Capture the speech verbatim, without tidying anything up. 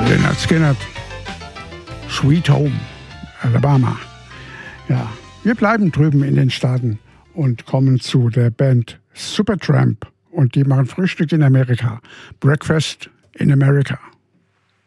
Lynyrd Skynyrd, Sweet Home, Alabama. Ja, wir bleiben drüben in den Staaten und kommen zu der Band Supertramp. Und die machen Frühstück in Amerika. Breakfast in America.